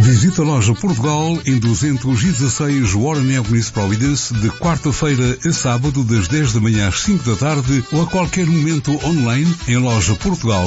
Visita a loja Portugal em 216 Warren Avenue, Providence, de quarta-feira a sábado, das 10 da manhã às 5 da tarde ou a qualquer momento online em lojaportugal.pt.